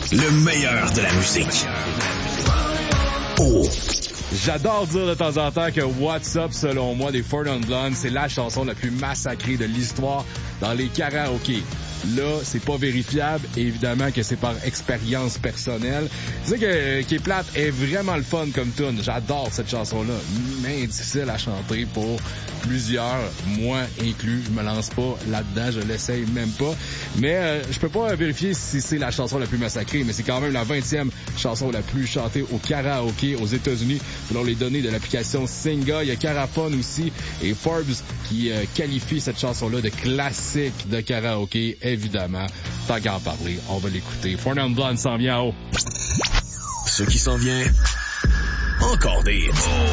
Le meilleur de la musique. Oh. J'adore dire de temps en temps que What's Up, selon moi, des Four Non Blondes, c'est la chanson la plus massacrée de l'histoire dans les karaokés. Là, c'est pas vérifiable. Évidemment que c'est par expérience personnelle. Tu sais qui est plate est vraiment le fun comme tune. J'adore cette chanson-là. Mais difficile à chanter pour plusieurs, moi inclus. Je me lance pas là-dedans. Je l'essaye même pas. Mais je peux pas vérifier si c'est la chanson la plus massacrée. Mais c'est quand même la 20e chanson la plus chantée au karaoké aux États-Unis. Selon les données de l'application Singa, il y a Carafone aussi et Forbes qui qualifie cette chanson-là de classique de karaoké. Évidemment, tant qu'à en parler, on va l'écouter. Four Non Blondes s'en vient en haut. Ce qui s'en vient, encore des hits.